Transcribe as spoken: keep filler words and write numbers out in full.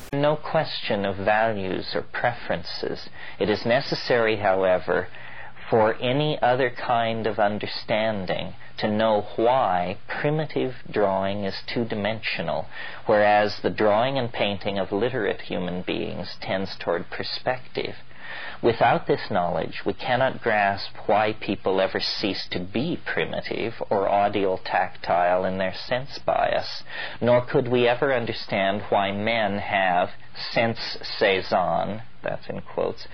No question of values or preferences. It is necessary, however, for any other kind of understanding to know why primitive drawing is two-dimensional, whereas the drawing and painting of literate human beings tends toward perspective. Without this knowledge, we cannot grasp why people ever cease to be primitive or audial-tactile in their sense bias, nor could we ever understand why men have sense saison, that's in quotes,